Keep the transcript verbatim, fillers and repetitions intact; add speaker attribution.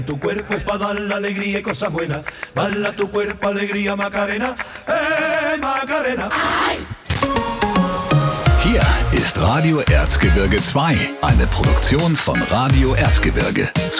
Speaker 1: Tu cuerpo es para dar la alegría y cosas buenas. Bala tu cuerpo, alegría, Macarena. Eh, Macarena.
Speaker 2: Hier ist Radio Erzgebirge zwei, eine Produktion von Radio Erzgebirge. Zu